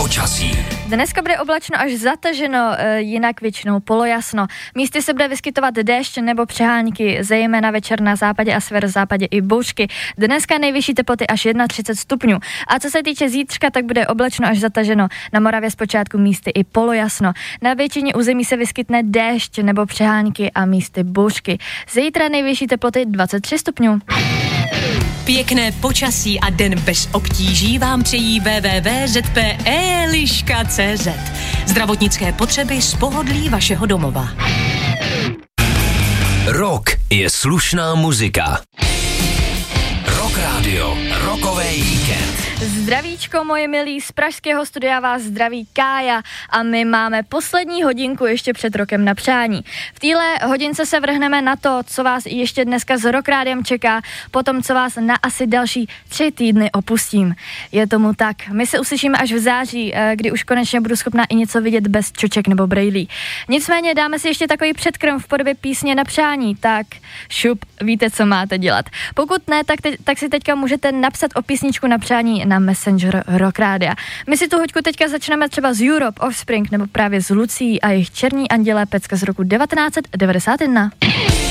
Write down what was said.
počasí. Dneska bude oblačno až zataženo, jinak většinou polojasno. Místy se bude vyskytovat déšť nebo přehánky, zejména večer na západě a severozápadě i bouřky. Dneska nejvyšší teploty až 31 stupňů. A co se týče zítřka, tak bude oblačno až zataženo. Na Moravě zpočátku místy i polojasno. Na většině území se vyskytne déšť nebo přehánky a místy bouřky. Zítra nejvyšší teploty 23 stupňů. Pěkné počasí a den bez obtíží vám přejí www.zpe.liška.cz. Zdravotnické potřeby z pohodlí vašeho domova. Rock je slušná muzika. Rock Radio, rokový víkend. Zdravíčko, moje milí, z pražského studia vás zdraví Kája a my máme poslední hodinku ještě před rokem na přání. V téhle hodince se vrhneme na to, co vás ještě dneska s Rock Rádiem čeká, potom co vás na asi další 3 týdny opustím. Je tomu tak. My se uslyšíme až v září, kdy už konečně budu schopna i něco vidět bez čoček nebo brejlí. Nicméně dáme si ještě takový předkrm v podobě písně na přání, tak šup, víte, co máte dělat. Pokud ne, tak si teďka můžete napsat o písničku na přání na Messenger Rock Rádia. My si tu hoďku teďka začneme třeba z Europe, Offspring nebo právě z Lucí a jejich Černí andělé, pecka z roku 1991.